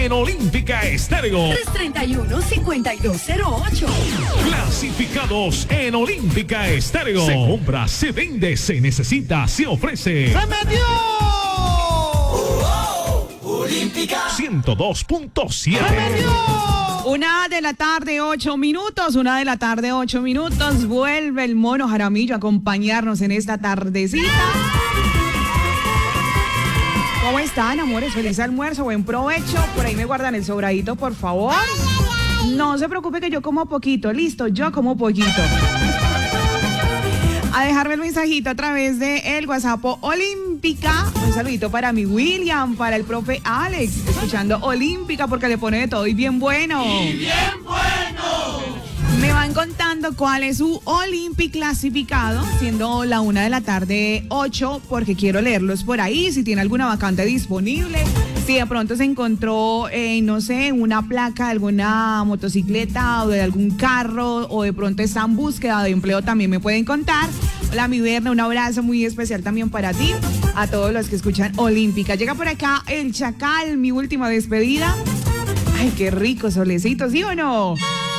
En Olímpica Estéreo. 331-5208. Clasificados en Olímpica Estéreo. Se compra, se vende, se necesita, se ofrece. ¡Se metió! Olímpica 102.7. ¡Se metió! 1:08. Vuelve el Mono Jaramillo a acompañarnos en esta tardecita. ¿Cómo están, amores? Feliz almuerzo, buen provecho. Por ahí me guardan el sobradito, por favor. No se preocupe que yo como poquito. Listo, yo como poquito. A dejarme el mensajito a través de el WhatsApp Olímpica. Un saludito para mi William, para el profe Alex, escuchando Olímpica porque le pone de todo y bien bueno. y bien bueno. Me van contando cuál es su Olympic clasificado, siendo la 1:08, porque quiero leerlos por ahí, si tiene alguna vacante disponible, si de pronto se encontró, no sé, una placa de alguna motocicleta o de algún carro, o de pronto está en búsqueda de empleo, también me pueden contar. Hola, mi Berna, un abrazo muy especial también para ti, a todos los que escuchan Olímpica. Llega por acá el Chacal, mi última despedida. Ay, qué rico solecito, ¿sí o no?